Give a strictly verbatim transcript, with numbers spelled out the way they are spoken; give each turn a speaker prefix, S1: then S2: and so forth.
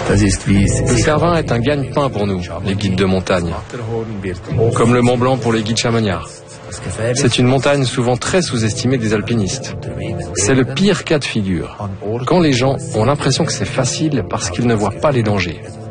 S1: Le Cervin est un gagne-pain pour nous, les guides de montagne, comme le Mont Blanc pour les guides chamaniards. C'est une montagne souvent très sous-estimée des alpinistes. C'est le pire cas de figure, quand les gens ont l'impression que c'est facile parce qu'ils ne voient pas les dangers.